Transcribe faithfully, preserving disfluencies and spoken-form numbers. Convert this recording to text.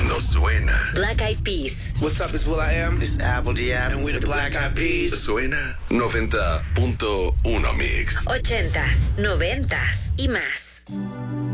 cuando suena. Black Eyed Peas. What's up, it's Will I Am. It's Apple Diab. And we're the Black Eyed Peas. Suena noventa punto uno Mix. Ochentas, noventas y más.